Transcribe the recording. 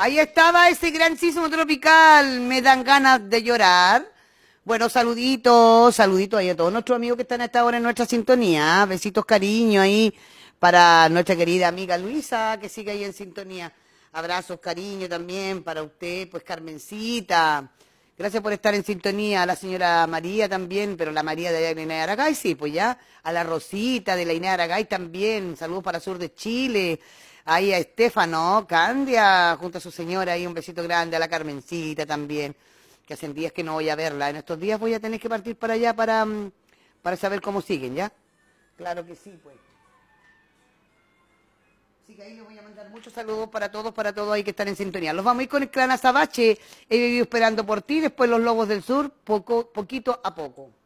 Ahí estaba ese grandísimo tropical. Me dan ganas de llorar. Bueno, saluditos, saluditos ahí a todos nuestros amigos que están a esta hora en nuestra sintonía. Besitos, cariño ahí para nuestra querida amiga Luisa, que sigue ahí en sintonía. Abrazos, cariño también para usted, pues Carmencita. Gracias por estar en sintonía. A la señora María también, pero la María de allá de la Inés de Aragay, sí, pues ya. A la Rosita de la Inés de Aragay también. Saludos para Sur de Chile. Ahí a Estefano, Candia, junto a su señora, ahí un besito grande. A la Carmencita también, que hacen días que no voy a verla. En estos días voy a tener que partir para allá para saber cómo siguen, ¿ya? Claro que sí, pues. Así que ahí les voy a mandar muchos saludos para todos ahí que están en sintonía. Los vamos a ir con el clan Azabache. He vivido esperando por ti, después los Lobos del Sur, poquito a poco.